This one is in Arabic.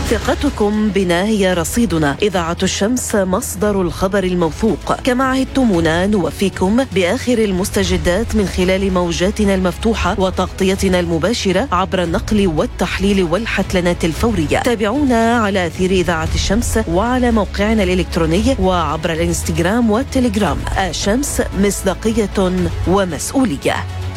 ثقتكم بنا هي رصيدنا. إذاعة الشمس مصدر الخبر الموثوق. كما عهدتمونا نوفيكم بآخر المستجدات من خلال موجاتنا المفتوحة وتغطيتنا المباشرة عبر النقل والتحليل والحتلنات الفورية. تابعونا على أثير إذاعة الشمس وعلى موقعنا الإلكتروني وعبر الإنستغرام والتليجرام. الشمس، مصداقية ومسؤولية.